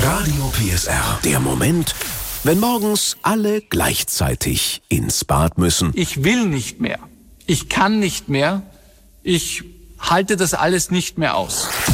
Radio PSR. Der Moment, wenn morgens alle gleichzeitig ins Bad müssen. Ich will nicht mehr. Ich kann nicht mehr. Ich halte das alles nicht mehr aus.